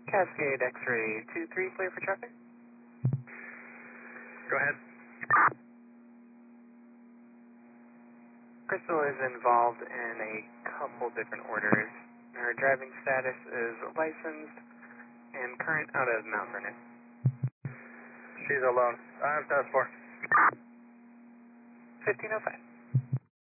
Cascade X-ray 23, clear for traffic. Go ahead. Crystal is involved in a couple different orders. Her driving status is licensed and current out of Mount Vernon. She's alone. I'm task 4. 1505.